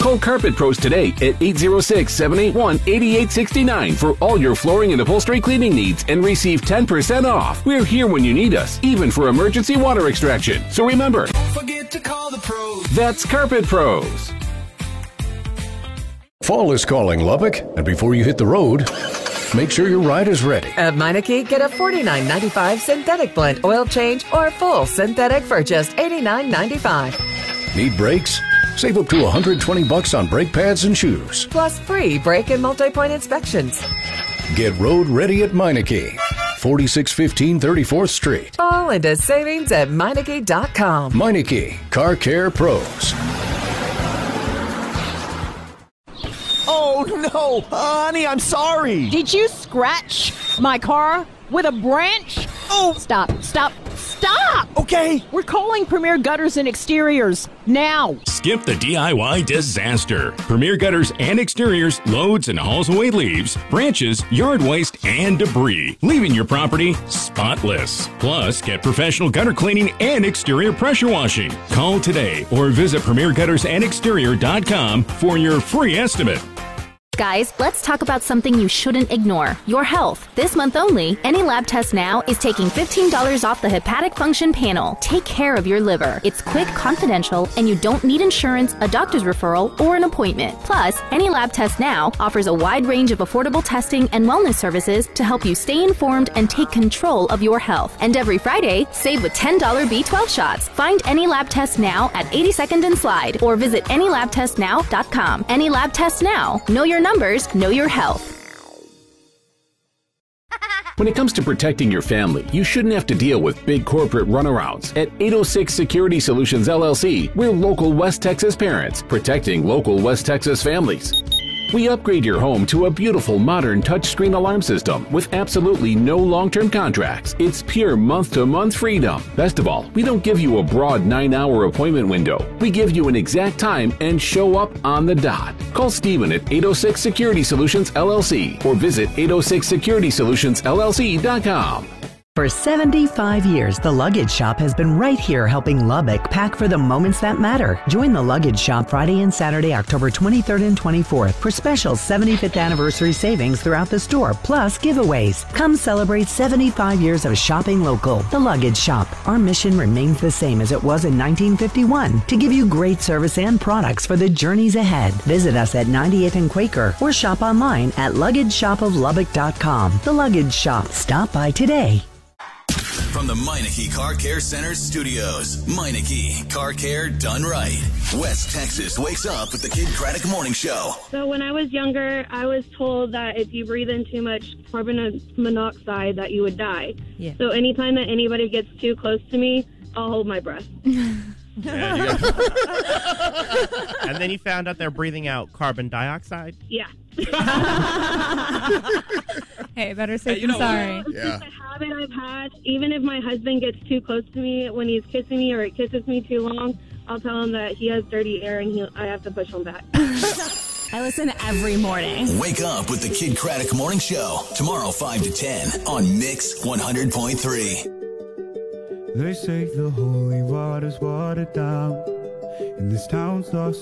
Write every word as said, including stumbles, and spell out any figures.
Call Carpet Pros today at eight zero six, seven eight one, eight eight six nine for all your flooring and upholstery cleaning needs and receive ten percent off. We're here when you need us, even for emergency water extraction. So remember, Don't forget to call the pros. That's Carpet Pros. Fall is calling Lubbock, and before you hit the road, make sure your ride is ready. At Meineke, get a forty-nine ninety-five synthetic blend oil change or full synthetic for just eighty-nine ninety-five. Need brakes? Save up to one hundred twenty bucks on brake pads and shoes. Plus free brake and multi-point inspections. Get road ready at Meineke, forty-six fifteen thirty-fourth Street. Fall into savings at Meineke dot com. Meineke, Car Care Pros. Oh, no! Honey, I'm sorry! Did you scratch my car with a branch? Oh! Stop, stop, stop! Okay! We're calling Premier Gutters and Exteriors now. Skip the D I Y disaster. Premier Gutters and Exteriors loads and hauls away leaves, branches, yard waste, and debris, leaving your property spotless. Plus, get professional gutter cleaning and exterior pressure washing. Call today or visit premier gutters and exterior dot com for your free estimate. Guys, let's talk about something you shouldn't ignore, your health. This month only, Any Lab Test Now is taking fifteen dollars off the hepatic function panel. Take care of your liver. It's quick, confidential, and you don't need insurance, a doctor's referral, or an appointment. Plus, Any Lab Test Now offers a wide range of affordable testing and wellness services to help you stay informed and take control of your health. And every Friday, save with ten dollars B twelve shots. Find Any Lab Test Now at eighty-second and Slide or visit any lab test now dot com. Any Lab Test Now. Know your numbers, know your health. When it comes to protecting your family, you shouldn't have to deal with big corporate runarounds. At eight oh six Security Solutions L L C, we're local West Texas parents, protecting local West Texas families. We upgrade your home to a beautiful modern touchscreen alarm system with absolutely no long-term contracts. It's pure month-to-month freedom. Best of all, we don't give you a broad nine-hour appointment window. We give you an exact time and show up on the dot. Call Stephen at eight oh six Security Solutions L L C or visit eight oh six security solutions L L C dot com. For seventy-five years, The Luggage Shop has been right here helping Lubbock pack for the moments that matter. Join The Luggage Shop Friday and Saturday, October twenty-third and twenty-fourth for special seventy-fifth anniversary savings throughout the store, plus giveaways. Come celebrate seventy-five years of shopping local. The Luggage Shop. Our mission remains the same as it was in nineteen fifty-one, to give you great service and products for the journeys ahead. Visit us at ninety-eighth and Quaker or shop online at luggage shop of lubbock dot com. The Luggage Shop. Stop by today. From the Meineke Car Care Center studios, Meineke Car Care done right. West Texas wakes up with the Kid Craddock Morning Show. So when I was younger, I was told that if you breathe in too much carbon monoxide that you would die. Yeah. So anytime that anybody gets too close to me, I'll hold my breath. Yeah, you got- and then you found out they're breathing out carbon dioxide? Yeah. Hey, better safe Hey, you than know, sorry. It's a habit I've had. Even if my husband gets too close to me when he's kissing me or it kisses me too long, I'll tell him that he has dirty air and he, I have to push him back. I listen every morning. Wake up with the Kid Craddock Morning Show. Tomorrow, five to ten on Mix one hundred point three. They say the holy water's watered down, and this town's lost